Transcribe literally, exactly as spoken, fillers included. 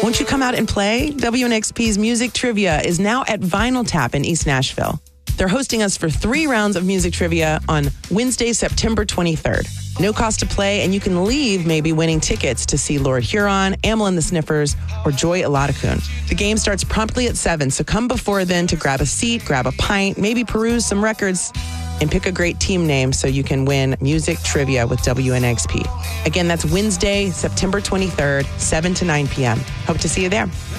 Won't you come out and play? W N X P's Music Trivia is now at Vinyl Tap in East Nashville. They're hosting us for three rounds of music trivia on Wednesday, September twenty-third. No cost to play, and you can leave maybe winning tickets to see Lord Huron, Amyl and the Sniffers, or Joy Aladakun. The game starts promptly at seven, so come before then to grab a seat, grab a pint, maybe peruse some records, and pick a great team name so you can win music trivia with W N X P. Again, that's Wednesday, September twenty-third, seven to nine p.m. Hope to see you there.